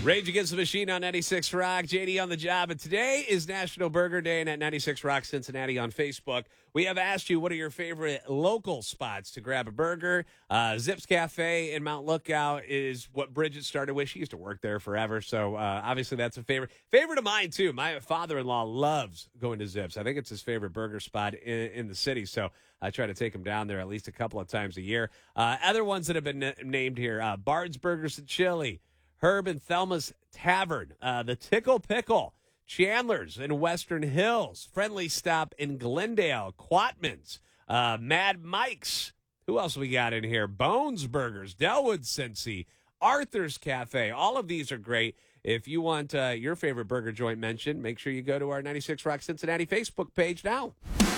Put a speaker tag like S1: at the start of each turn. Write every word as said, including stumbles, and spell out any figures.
S1: Rage Against the Machine on ninety-six Rock. J D on the job. And today is National Burger Day, and at ninety-six Rock Cincinnati on Facebook, we have asked you what are your favorite local spots to grab a burger. Uh, Zips Cafe in Mount Lookout is what Bridget started with. She used to work there forever, so uh, obviously that's a favorite. Favorite of mine, too. My father-in-law loves going to Zips. I think it's his favorite burger spot in, in the city, so I try to take him down there at least a couple of times a year. Uh, other ones that have been n- named here, uh, Bard's Burgers and Chili, Herb and Thelma's Tavern, uh, the Tickle Pickle, Chandler's in Western Hills, Friendly Stop in Glendale, Quatman's, uh, Mad Mike's. Who else we got in here? Bones Burgers, Delwood Cincy, Arthur's Cafe. All of these are great. If you want uh, your favorite burger joint mentioned, make sure you go to our ninety-six Rock Cincinnati Facebook page now.